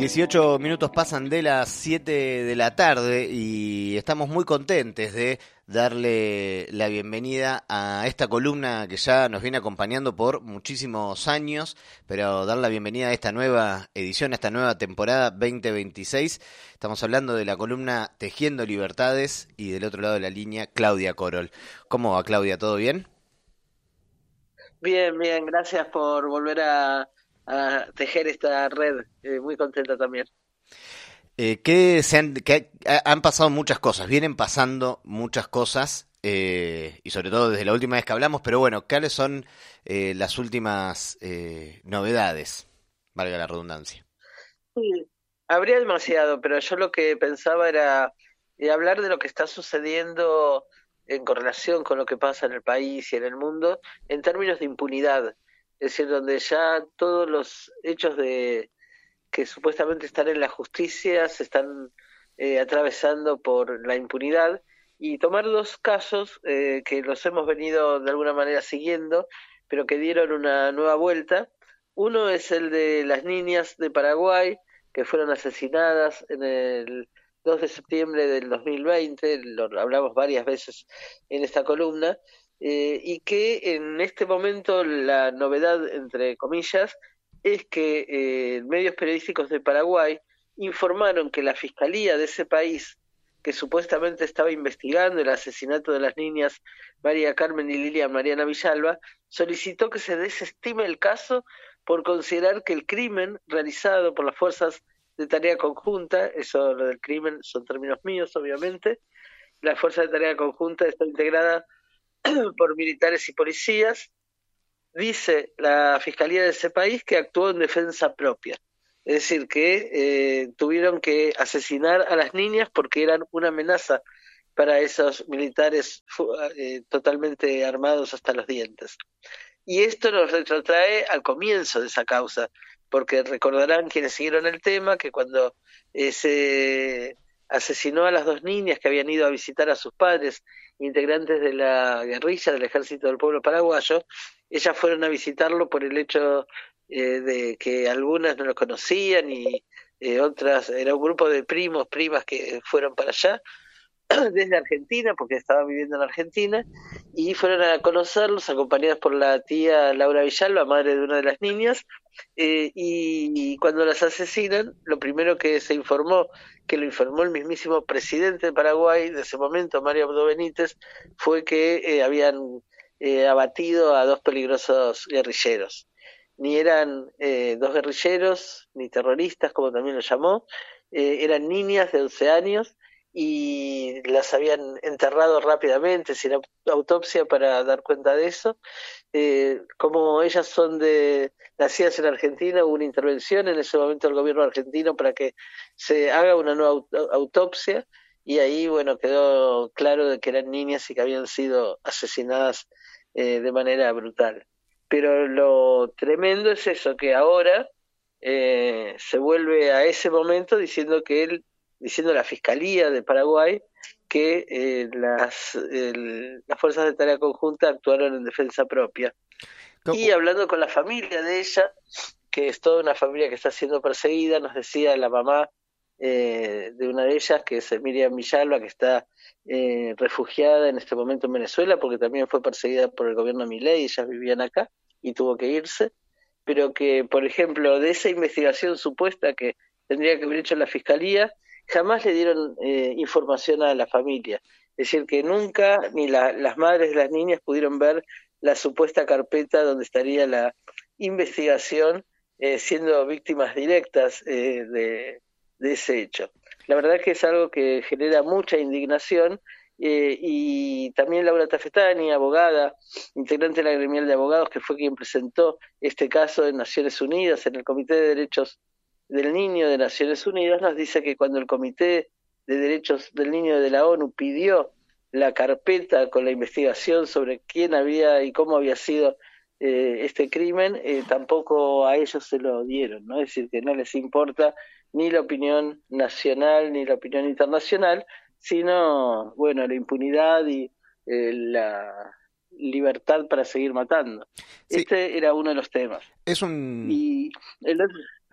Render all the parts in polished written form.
18 minutos pasan de las 7 de la tarde y estamos muy contentes de darle la bienvenida a esta columna que ya nos viene acompañando por muchísimos años, pero dar la bienvenida a esta nueva edición, a esta nueva temporada 2026. Estamos hablando de la columna Tejiendo Libertades y del otro lado de la línea Claudia Corol. ¿Cómo va, Claudia? ¿Todo bien? Bien, bien, gracias por volver a tejer esta red. Muy contenta también. Han pasado muchas cosas, vienen pasando muchas cosas, y sobre todo desde la última vez que hablamos, pero bueno, ¿cuáles son las últimas novedades? Valga la redundancia. Sí, habría demasiado, pero yo lo que pensaba era hablar de lo que está sucediendo en correlación con lo que pasa en el país y en el mundo en términos de impunidad. Es decir, donde ya todos los hechos de que supuestamente están en la justicia se están atravesando por la impunidad y tomar dos casos que los hemos venido de alguna manera siguiendo, pero que dieron una nueva vuelta. Uno es el de las niñas de Paraguay que fueron asesinadas en el 2 de septiembre del 2020, lo hablamos varias veces en esta columna, y que en este momento la novedad, entre comillas, es que medios periodísticos de Paraguay informaron que la fiscalía de ese país, que supuestamente estaba investigando el asesinato de las niñas María Carmen y Lilian Mariana Villalba, solicitó que se desestime el caso por considerar que el crimen realizado por las fuerzas de tarea conjunta, eso lo del crimen son términos míos obviamente, la fuerza de tarea conjunta está integrada por militares y policías. Dice la fiscalía de ese país que actuó en defensa propia. Es decir, que tuvieron que asesinar a las niñas porque eran una amenaza para esos militares totalmente armados hasta los dientes. Y esto nos retrotrae al comienzo de esa causa, porque recordarán quienes siguieron el tema que cuando se asesinó a las dos niñas que habían ido a visitar a sus padres, integrantes de la guerrilla del Ejército del Pueblo Paraguayo, ellas fueron a visitarlo por el hecho de que algunas no lo conocían y otras, era un grupo de primos, primas que fueron para allá desde Argentina, porque estaba viviendo en Argentina, y fueron a conocerlos acompañadas por la tía Laura Villalba, madre de una de las niñas, y cuando las asesinan, lo primero que se informó, que lo informó el mismísimo presidente de Paraguay de ese momento, Mario Abdo Benítez, fue que habían abatido a dos peligrosos guerrilleros. Ni eran dos guerrilleros, ni terroristas, como también lo llamó, eran niñas de 11 años y las habían enterrado rápidamente, sin autopsia para dar cuenta de eso. Como ellas son nacidas en Argentina, hubo una intervención en ese momento del gobierno argentino para que se haga una nueva autopsia y ahí, bueno, quedó claro de que eran niñas y que habían sido asesinadas de manera brutal. Pero lo tremendo es eso, que ahora se vuelve a ese momento diciendo la Fiscalía de Paraguay que las fuerzas de tarea conjunta actuaron en defensa propia. Y hablando con la familia de ella, que es toda una familia que está siendo perseguida, nos decía la mamá de una de ellas, que es Miriam Villalba, que está refugiada en este momento en Venezuela, porque también fue perseguida por el gobierno de Milei, ellas vivían acá y tuvo que irse, pero que, por ejemplo, de esa investigación supuesta que tendría que haber hecho la Fiscalía, jamás le dieron información a la familia. Es decir, que nunca ni las madres de las niñas pudieron ver la supuesta carpeta donde estaría la investigación siendo víctimas directas de ese hecho. La verdad que es algo que genera mucha indignación y también Laura Tafetani, abogada, integrante de la gremial de abogados, que fue quien presentó este caso en Naciones Unidas, en el Comité de Derechos del Niño de Naciones Unidas, nos dice que cuando el Comité de Derechos del Niño de la ONU pidió la carpeta con la investigación sobre quién había y cómo había sido este crimen, tampoco a ellos se lo dieron, ¿no? Es decir, que no les importa ni la opinión nacional ni la opinión internacional, sino, bueno, la impunidad y la libertad para seguir matando. Sí, Este era uno de los temas. es un... Y el otro,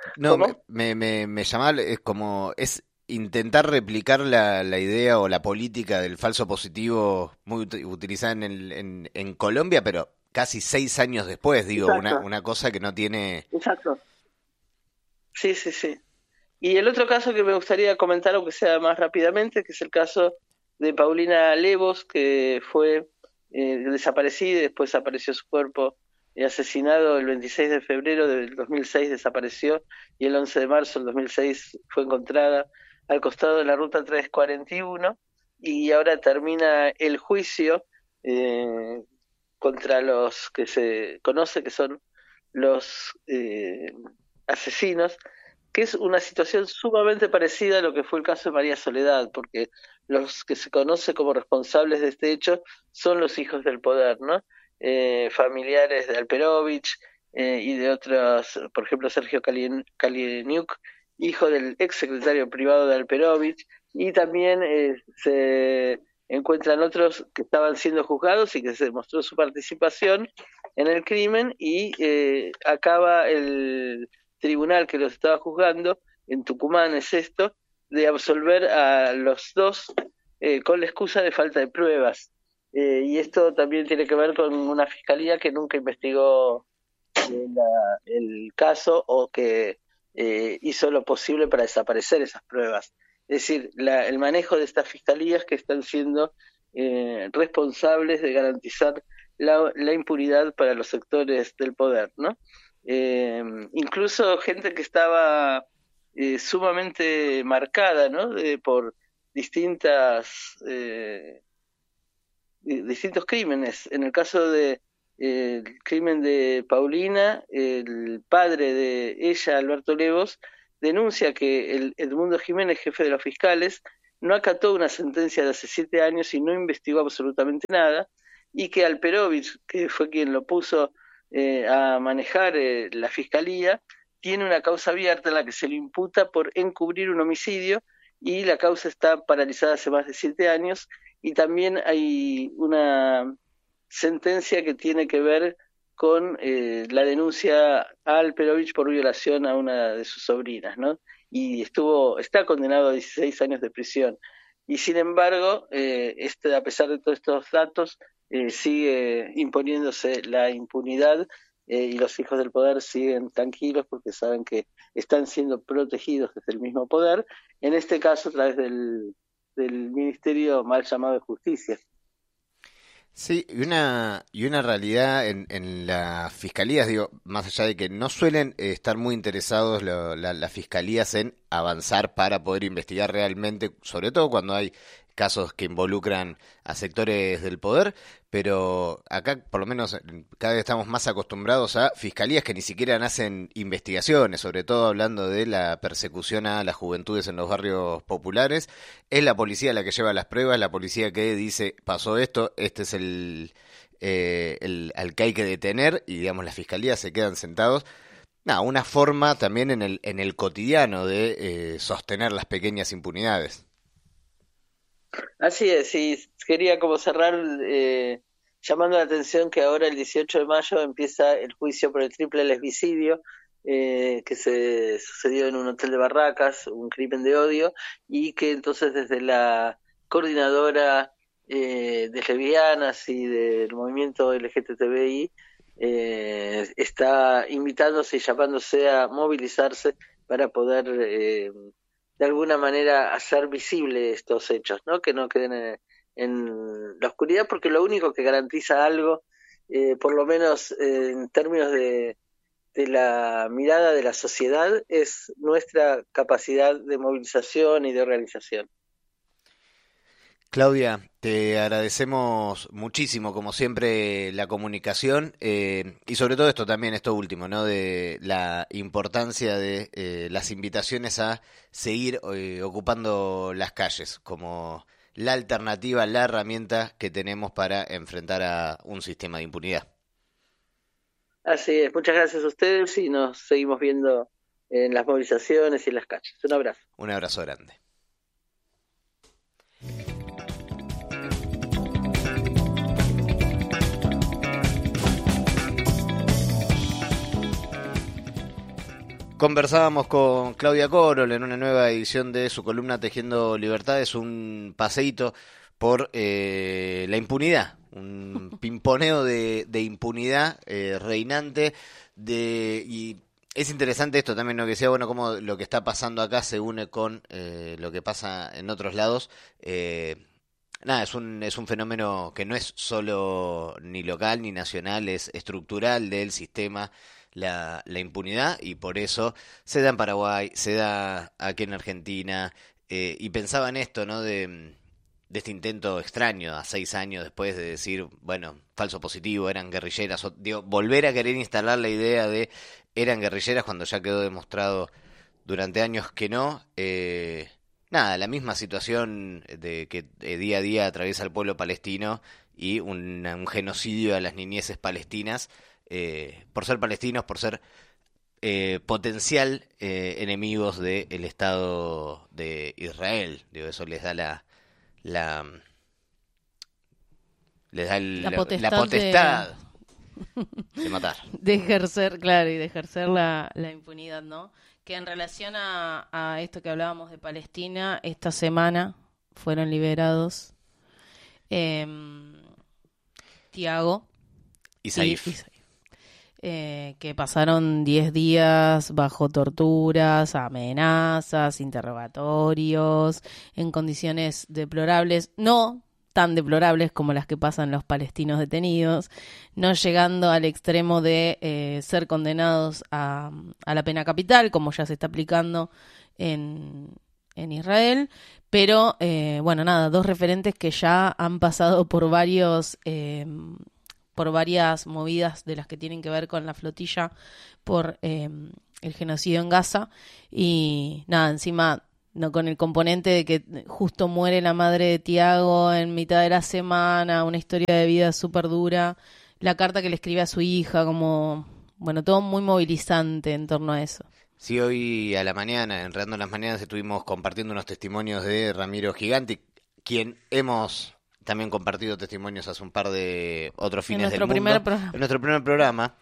No, ¿Cómo? me llamaba, es como, es intentar replicar la idea o la política del falso positivo muy utilizada en Colombia, pero casi 6 años después, digo, Exacto, una cosa que no tiene... exacto. Sí, sí, sí. Y el otro caso que me gustaría comentar, aunque sea más rápidamente, que es el caso de Paulina Levos, que fue desaparecida y después apareció su cuerpo asesinado el 26 de febrero del 2006, desapareció, y el 11 de marzo del 2006 fue encontrada al costado de la ruta 341, y ahora termina el juicio eh, contra los que se conoce que son los asesinos, que es una situación sumamente parecida a lo que fue el caso de María Soledad, porque los que se conoce como responsables de este hecho son los hijos del poder, ¿no? Familiares de Alperovich y de otros, por ejemplo, Sergio Kalieniuk, hijo del ex secretario privado de Alperovich, y también se encuentran otros que estaban siendo juzgados y que se demostró su participación en el crimen, y acaba el tribunal que los estaba juzgando, en Tucumán es esto, de absolver a los dos con la excusa de falta de pruebas. Y esto también tiene que ver con una fiscalía que nunca investigó el caso, o que hizo lo posible para desaparecer esas pruebas. Es decir, el manejo de estas fiscalías que están siendo responsables de garantizar la impunidad para los sectores del poder, ¿no? Incluso gente que estaba sumamente marcada, ¿no? Por distintas distintos crímenes. En el caso de el crimen de Paulina, el padre de ella, Alberto Levos, denuncia que el Edmundo Jiménez, jefe de los fiscales, no acató una sentencia de hace 7 años y no investigó absolutamente nada, y que Alperovich, que fue quien lo puso a manejar la fiscalía, tiene una causa abierta en la que se le imputa por encubrir un homicidio, y la causa está paralizada hace más de 7 años, y también hay una sentencia que tiene que ver con la denuncia a Alperovich por violación a una de sus sobrinas, ¿no? Y está condenado a 16 años de prisión. Y sin embargo, a pesar de todos estos datos, sigue imponiéndose la impunidad, y los hijos del poder siguen tranquilos porque saben que están siendo protegidos desde el mismo poder, en este caso a través del ministerio mal llamado de justicia. Sí, y una realidad en las fiscalías, digo, más allá de que no suelen estar muy interesados las fiscalías en avanzar para poder investigar realmente, sobre todo cuando hay casos que involucran a sectores del poder, pero acá por lo menos cada vez estamos más acostumbrados a fiscalías que ni siquiera hacen investigaciones, sobre todo hablando de la persecución a las juventudes en los barrios populares. Es la policía la que lleva las pruebas, la policía que dice pasó esto, este es al que hay que detener, y digamos las fiscalías se quedan sentados. Nada, una forma también en el cotidiano de sostener las pequeñas impunidades. Así es, y quería como cerrar llamando la atención que ahora el 18 de mayo empieza el juicio por el triple lesbicidio, que se sucedió en un hotel de Barracas, un crimen de odio, y que entonces desde la coordinadora de lesbianas y del movimiento LGTBI está invitándose y llamándose a movilizarse para poder de alguna manera hacer visible estos hechos, ¿no? Que no queden en la oscuridad, porque lo único que garantiza algo, por lo menos en términos de la mirada de la sociedad, es nuestra capacidad de movilización y de organización. Claudia, te agradecemos muchísimo, como siempre, la comunicación y sobre todo esto también, esto último, ¿no? De la importancia de las invitaciones a seguir ocupando las calles como la alternativa, la herramienta que tenemos para enfrentar a un sistema de impunidad. Así es, muchas gracias a ustedes y nos seguimos viendo en las movilizaciones y en las calles. Un abrazo. Un abrazo grande. Conversábamos con Claudia Corol en una nueva edición de su columna Tejiendo Libertades, un paseíto por la impunidad, un pimponeo de impunidad reinante, y es interesante esto también, ¿no? Que decía, bueno, cómo lo que está pasando acá se une con lo que pasa en otros lados. Nada, es un fenómeno que no es solo ni local ni nacional, es estructural del sistema, la impunidad, y por eso se da en Paraguay, se da aquí en Argentina, y pensaba en esto, ¿no? De este intento extraño a 6 años después de decir, bueno, falso positivo, eran guerrilleras, digo, volver a querer instalar la idea de eran guerrilleras cuando ya quedó demostrado durante años que no. Nada, la misma situación de que día a día atraviesa el pueblo palestino y un genocidio a las niñeces palestinas, por ser palestinos, por ser potencial enemigos del Estado de Israel. Digo, eso les da la les da La la potestad potestad de matar. de ejercer, claro, y de ejercer la impunidad, ¿no? Que en relación a esto que hablábamos de Palestina, esta semana fueron liberados Tiago Y Saif. Saif, que pasaron 10 días bajo torturas, amenazas, interrogatorios, en condiciones deplorables, no tan deplorables como las que pasan los palestinos detenidos, no llegando al extremo de ser condenados a la pena capital, como ya se está aplicando en Israel, pero bueno, nada, dos referentes que ya han pasado por varias movidas de las que tienen que ver con la flotilla por el genocidio en Gaza, y nada, encima no, con el componente de que justo muere la madre de Tiago en mitad de la semana, una historia de vida súper dura, la carta que le escribe a su hija, como, bueno, todo muy movilizante en torno a eso. Sí, hoy a la mañana, Enredando las Mañanas, estuvimos compartiendo unos testimonios de Ramiro Giganti, quien hemos también compartido testimonios hace un par de otros fines del mundo. En nuestro primer programa.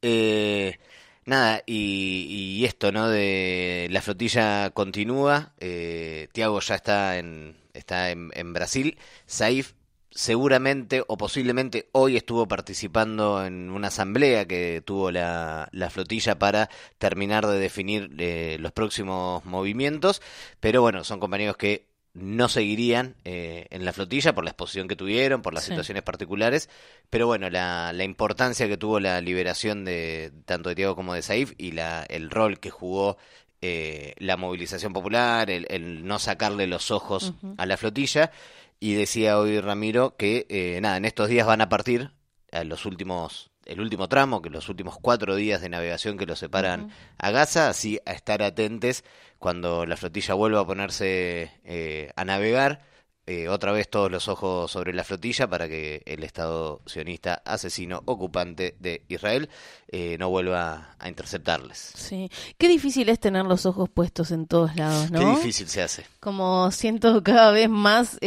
Nada, y esto, ¿no? De la flotilla continúa. Tiago ya está en Brasil. Saif seguramente o posiblemente hoy estuvo participando en una asamblea que tuvo la flotilla para terminar de definir los próximos movimientos. Pero bueno, son compañeros que no seguirían en la flotilla por la exposición que tuvieron, por las situaciones particulares, pero bueno, la importancia que tuvo la liberación de tanto de Tiago como de Saif, y el rol que jugó la movilización popular, el no sacarle los ojos a la flotilla. Y decía hoy Ramiro que nada, en estos días van a partir el último tramo, que los últimos 4 días de navegación que los separan a Gaza, así a estar atentos cuando la flotilla vuelva a ponerse a navegar, otra vez todos los ojos sobre la flotilla para que el Estado sionista asesino ocupante de Israel no vuelva a interceptarles. Sí, qué difícil es tener los ojos puestos en todos lados, ¿no? Qué difícil se hace. Como siento cada vez más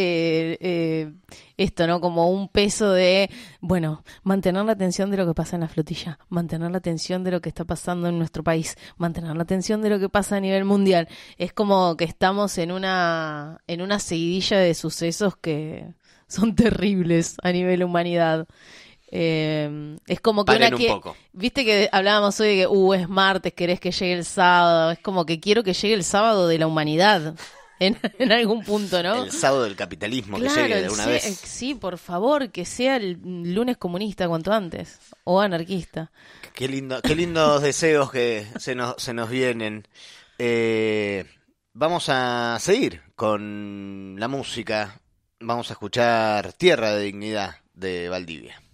esto, ¿no? Como un peso de, bueno, mantener la atención de lo que pasa en la flotilla, mantener la atención de lo que está pasando en nuestro país, mantener la atención de lo que pasa a nivel mundial. Es como que estamos en una seguidilla de sucesos que son terribles a nivel humanidad. Es como que Paren un poco. Viste que hablábamos hoy de que es martes, querés que llegue el sábado. Es como que quiero que llegue el sábado de la humanidad en algún punto, ¿no? El sábado del capitalismo, claro, que llegue de alguna vez. Sí, por favor, que sea el lunes comunista cuanto antes, o anarquista. Qué lindos deseos que se nos vienen. Vamos a seguir con la música. Vamos a escuchar Tierra de Dignidad de Valdivia.